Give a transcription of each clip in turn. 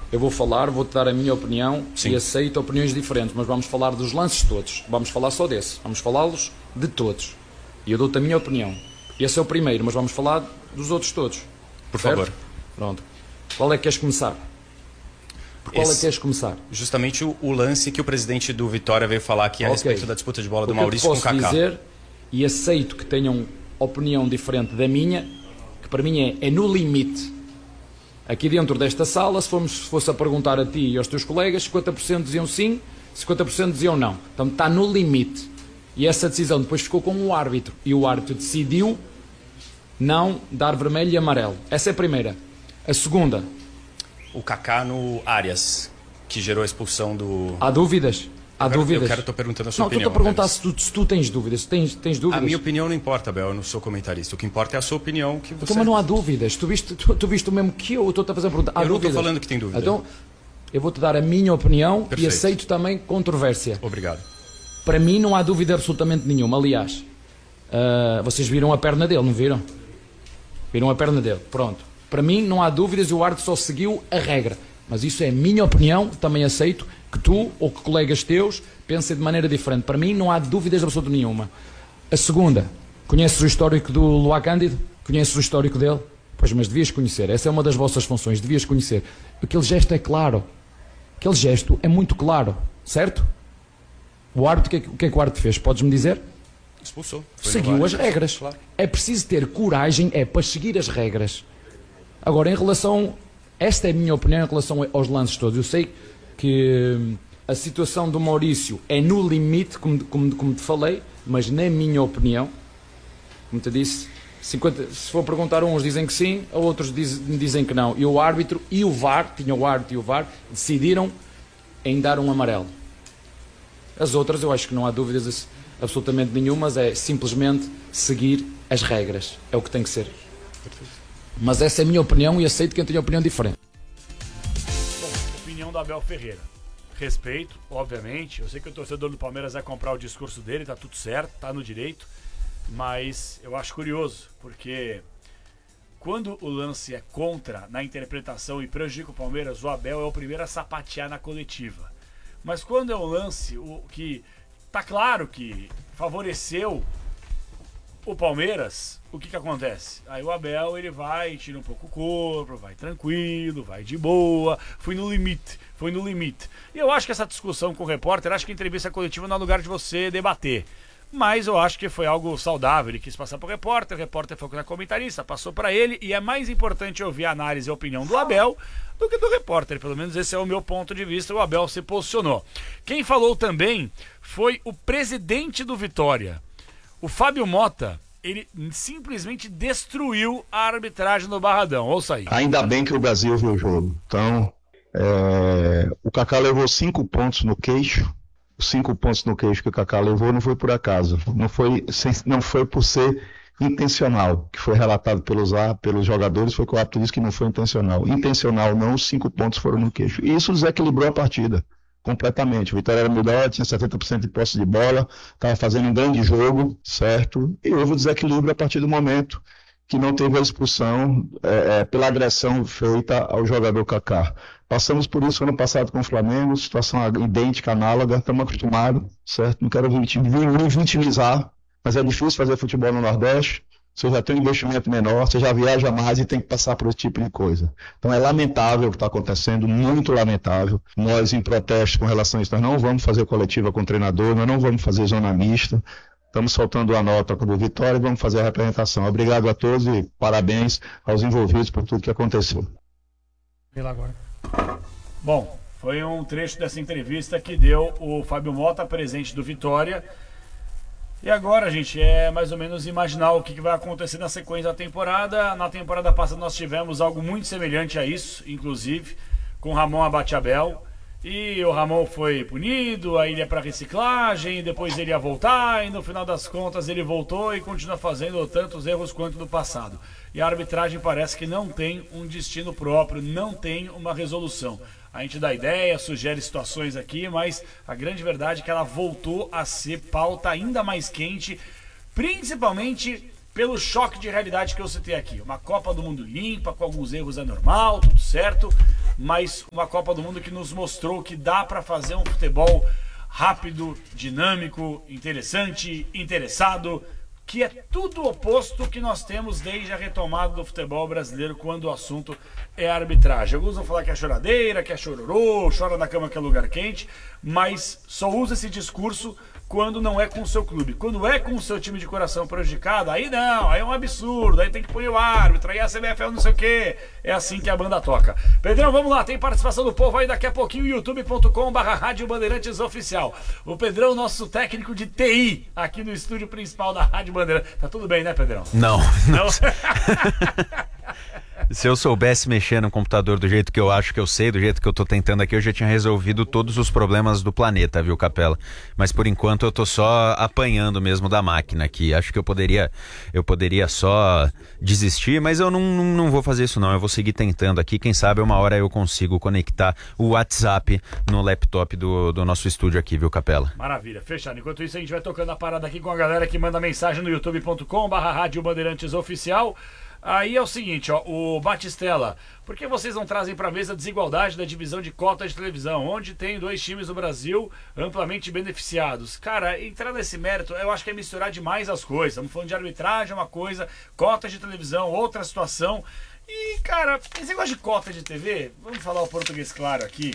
eu vou falar, vou-te dar a minha opinião. Sim. E aceito opiniões diferentes, mas vamos falar dos lances todos. Vamos falar só desse. Vamos falá-los de todos. E eu dou-te a minha opinião. Esse é o primeiro, mas vamos falar dos outros todos. Por certo? favor. Pronto. Qual é que queres começar? Por qual é que queres começar? Justamente o lance que o presidente do Vitória veio falar aqui a respeito da disputa de bola do Maurício com o Kaká. Eu posso dizer, e aceito que tenham opinião diferente da minha, que para mim é no limite. Aqui dentro desta sala, se fosse a perguntar a ti e aos teus colegas, 50% diziam sim, 50% diziam não. Então está no limite. E essa decisão depois ficou com o árbitro. E o árbitro decidiu não dar vermelho e amarelo. Essa é a primeira. A segunda. O Kaká no Arias, que gerou a expulsão do... Há dúvidas? Estou perguntando a sua opinião. Não, estou a perguntar se tu tens dúvidas. Tens dúvidas? A minha opinião não importa, Abel, eu não sou comentarista. O que importa é a sua opinião. Que você... Então, mas não há dúvidas. Tu viste o mesmo que eu estou-te a fazer a pergunta. Há eu não dúvidas? estou falando que tem dúvida. Então, eu vou-te dar a minha opinião. Perfeito. E aceito também controvérsia. Obrigado. Para mim não há dúvida absolutamente nenhuma. Aliás, vocês viram a perna dele, não viram? Viram a perna dele. Pronto. Para mim não há dúvidas e o árbitro só seguiu a regra. Mas isso é a minha opinião, também aceito que tu ou que colegas teus pensem de maneira diferente. Para mim não há dúvidas absolutamente nenhuma. A segunda, conheces o histórico do Luá Cândido? Conheces o histórico dele? Pois, mas devias conhecer. Essa é uma das vossas funções, devias conhecer. Aquele gesto é claro. Aquele gesto é muito claro, certo? O árbitro, o que é que o árbitro fez? Podes-me dizer? Expulsou. Seguiu as regras. Claro. É preciso ter coragem para seguir as regras. Agora, em relação... Esta é a minha opinião em relação aos lances todos. Eu sei que a situação do Maurício é no limite, como te falei, mas na minha opinião, como te disse, 50, se for perguntar a uns dizem que sim, a outros dizem que não. E o árbitro e o VAR, tinha o árbitro e o VAR, decidiram em dar um amarelo. As outras eu acho que não há dúvidas absolutamente nenhumas, é simplesmente seguir as regras. É o que tem que ser. Mas essa é a minha opinião e aceito quem tenha opinião diferente. Bom, opinião do Abel Ferreira. Respeito, obviamente. Eu sei que o torcedor do Palmeiras vai comprar o discurso dele, tá tudo certo, tá no direito. Mas eu acho curioso, porque quando o lance é contra na interpretação e prejudica o Palmeiras, o Abel é o primeiro a sapatear na coletiva. Mas quando é um lance que tá claro que favoreceu o Palmeiras, o que acontece? Aí o Abel, ele vai, tira um pouco o corpo, vai tranquilo, vai de boa, foi no limite. E eu acho que essa discussão com o repórter, acho que a entrevista coletiva não é lugar de você debater. Mas eu acho que foi algo saudável, ele quis passar pro repórter, o repórter foi com a comentarista, passou para ele, e é mais importante ouvir a análise e a opinião do Abel do que do repórter, pelo menos esse é o meu ponto de vista, o Abel se posicionou. Quem falou também foi o presidente do Vitória. O Fábio Mota, ele simplesmente destruiu a arbitragem no Barradão. Ouça aí. Ainda bem que o Brasil viu o jogo. Então, o Kaká levou 5 pontos no queixo. Os 5 pontos no queixo que o Kaká levou não foi por acaso. Não foi por ser intencional. O que foi relatado pelos jogadores foi que o árbitro disse que não foi intencional. Intencional não, os 5 pontos foram no queixo. E isso desequilibrou a partida. Completamente. O Vitória era melhor, tinha 70% de posse de bola, estava fazendo um grande jogo, certo? E houve o desequilíbrio a partir do momento que não teve a expulsão pela agressão feita ao jogador Kaká. Passamos por isso ano passado com o Flamengo, situação idêntica, análoga, estamos acostumados, certo? Não quero me vitimizar, mas é difícil fazer futebol no Nordeste. Você já tem um investimento menor, você já viaja mais e tem que passar por esse tipo de coisa. Então é lamentável o que está acontecendo, muito lamentável. Nós, em protesto com relação a isso, nós não vamos fazer coletiva com o treinador, nós não vamos fazer zona mista. Estamos soltando a nota para o Vitória e vamos fazer a representação. Obrigado a todos e parabéns aos envolvidos por tudo que aconteceu. Bom, foi um trecho dessa entrevista que deu o Fábio Mota, presidente do Vitória. E agora, gente, é mais ou menos imaginar o que vai acontecer na sequência da temporada. Na temporada passada nós tivemos algo muito semelhante a isso, inclusive, com o Ramon Abate-Abel. E o Ramon foi punido, aí ele ia para reciclagem, depois ele ia voltar, e no final das contas ele voltou e continua fazendo tantos erros quanto no passado. E a arbitragem parece que não tem um destino próprio, não tem uma resolução. A gente dá ideia, sugere situações aqui, mas a grande verdade é que ela voltou a ser pauta ainda mais quente, principalmente pelo choque de realidade que eu citei aqui. Uma Copa do Mundo limpa, com alguns erros é normal, tudo certo, mas uma Copa do Mundo que nos mostrou que dá para fazer um futebol rápido, dinâmico, interessante, interessado, que é tudo o oposto que nós temos desde a retomada do futebol brasileiro quando o assunto é a arbitragem. Alguns vão falar que é choradeira, que é chororô, chora na cama que é lugar quente, mas só usa esse discurso quando não é com o seu clube. Quando é com o seu time de coração prejudicado, aí não, aí é um absurdo, aí tem que pôr o árbitro, aí a CBF não sei o quê. É assim que a banda toca. Pedrão, vamos lá, tem participação do povo aí daqui a pouquinho, youtube.com/Rádio Bandeirantes Oficial. O Pedrão, nosso técnico de TI, aqui no estúdio principal da Rádio Bandeirantes. Tá tudo bem, né, Pedrão? Não. Não? Se eu soubesse mexer no computador do jeito que eu acho que eu sei, do jeito que eu tô tentando aqui, eu já tinha resolvido todos os problemas do planeta, viu, Capela? Mas por enquanto eu tô só apanhando mesmo da máquina aqui. Acho que eu poderia só desistir, mas eu não vou fazer isso não. Eu vou seguir tentando aqui. Quem sabe uma hora eu consigo conectar o WhatsApp no laptop do nosso estúdio aqui, viu, Capela? Maravilha, fechado. Enquanto isso a gente vai tocando a parada aqui com a galera que manda mensagem no youtube.com/Rádio Bandeirantes Oficial. Aí é o seguinte, ó, o Batistella, por que vocês não trazem para a mesa a desigualdade da divisão de cotas de televisão, onde tem 2 times no Brasil amplamente beneficiados? Cara, entrar nesse mérito, eu acho que é misturar demais as coisas. Estamos falando de arbitragem, uma coisa, cotas de televisão, outra situação. E, cara, esse negócio de cota de TV, vamos falar o português claro aqui.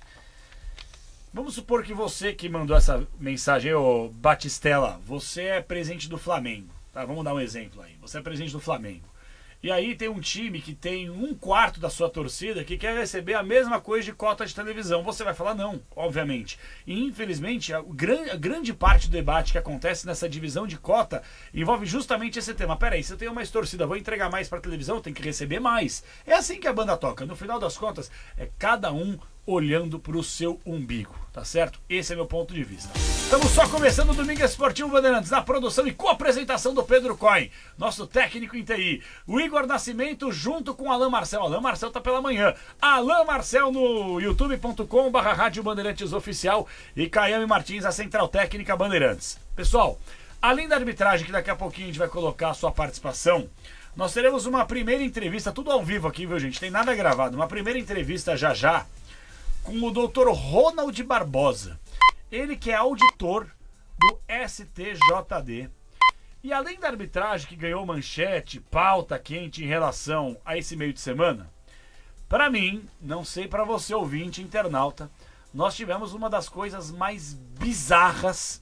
Vamos supor que você que mandou essa mensagem, ô Batistella, você é presidente do Flamengo, tá? Vamos dar um exemplo aí. Você é presidente do Flamengo. E aí tem um time que tem 1/4 da sua torcida que quer receber a mesma coisa de cota de televisão. Você vai falar não, obviamente. E infelizmente a grande parte do debate que acontece nessa divisão de cota envolve justamente esse tema. Peraí, se eu tenho mais torcida, vou entregar mais para televisão, tem que receber mais. É assim que a banda toca. No final das contas, é cada um olhando para o seu umbigo, tá certo? Esse é meu ponto de vista. Estamos só começando o Domingo Esportivo Bandeirantes, na produção e co-apresentação do Pedro Coin, nosso técnico em TI. O Igor Nascimento junto com Alan Marcel. Alan Marcel tá pela manhã. Alan Marcel no youtube.com/Rádio Bandeirantes Oficial e Caiame Martins, a Central Técnica Bandeirantes. Pessoal, além da arbitragem, que daqui a pouquinho a gente vai colocar a sua participação, nós teremos uma primeira entrevista, tudo ao vivo aqui, viu, gente? Tem nada gravado. Uma primeira entrevista já com o Dr. Ronald Barbosa. Ele que é auditor do STJD. E além da arbitragem que ganhou manchete, pauta quente em relação a esse meio de semana, para mim, não sei para você ouvinte, internauta, nós tivemos uma das coisas mais bizarras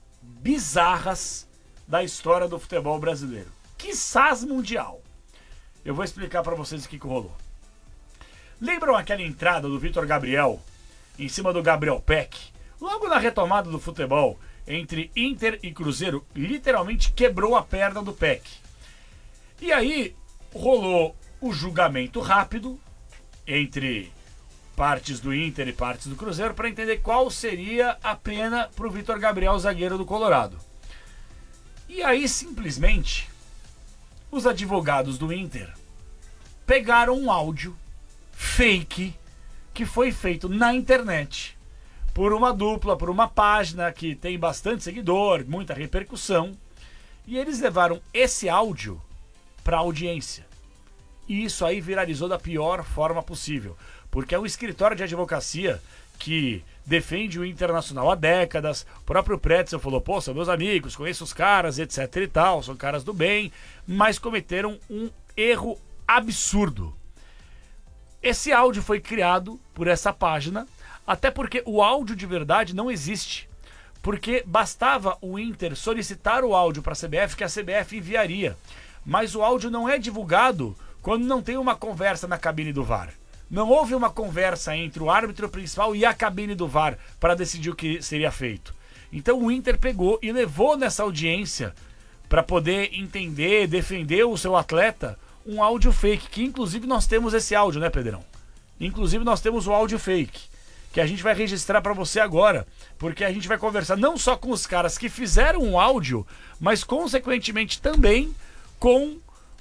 da história do futebol brasileiro. Quiçás mundial. Eu vou explicar para vocês o que rolou. Lembram aquela entrada do Vitor Gabriel em cima do Gabriel Peck? Logo na retomada do futebol entre Inter e Cruzeiro, literalmente quebrou a perna do Peck. E aí rolou o julgamento rápido entre partes do Inter e partes do Cruzeiro para entender qual seria a pena para o Vitor Gabriel, zagueiro do Colorado. E aí simplesmente os advogados do Inter pegaram um áudio fake que foi feito na internet por uma dupla, por uma página que tem bastante seguidor, muita repercussão, e eles levaram esse áudio para a audiência. E isso aí viralizou da pior forma possível, porque é um escritório de advocacia que defende o Internacional há décadas. O próprio Pretzel falou, pô, são meus amigos, conheço os caras, etc e tal, são caras do bem, mas cometeram um erro absurdo. Esse áudio foi criado por essa página, até porque o áudio de verdade não existe. Porque bastava o Inter solicitar o áudio para a CBF, que a CBF enviaria. Mas o áudio não é divulgado quando não tem uma conversa na cabine do VAR. Não houve uma conversa entre o árbitro principal e a cabine do VAR para decidir o que seria feito. Então o Inter pegou e levou nessa audiência, para poder entender, defender o seu atleta, um áudio fake, que inclusive nós temos esse áudio, né, Pedrão? Inclusive nós temos o áudio fake, que a gente vai registrar para você agora, porque a gente vai conversar não só com os caras que fizeram o áudio, mas consequentemente também com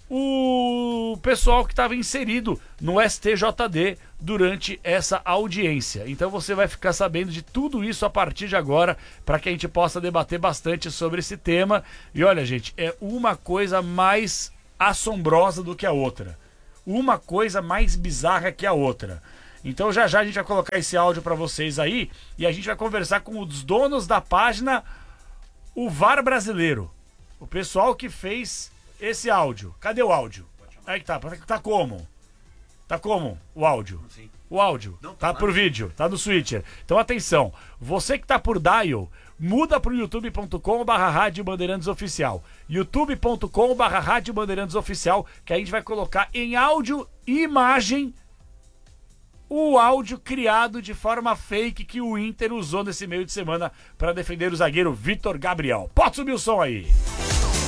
o pessoal que estava inserido no STJD durante essa audiência. Então você vai ficar sabendo de tudo isso a partir de agora, para que a gente possa debater bastante sobre esse tema. E olha, gente, é uma coisa mais assombrosa do que a outra. Uma coisa mais bizarra que a outra. Então já já a gente vai colocar esse áudio para vocês aí e a gente vai conversar com os donos da página O VAR Brasileiro. O pessoal que fez esse áudio. Cadê o áudio? Aí que tá. Tá como? Tá como o áudio? Sim. O áudio. Não, tá por vídeo. Tá no switcher. Então atenção. Você que tá por dial, muda pro youtube.com/Rádio Bandeirantes Oficial. youtube.com/Rádio Bandeirantes Oficial, que a gente vai colocar em áudio e imagem o áudio criado de forma fake que o Inter usou nesse meio de semana para defender o zagueiro Vitor Gabriel. Pode subir o som aí.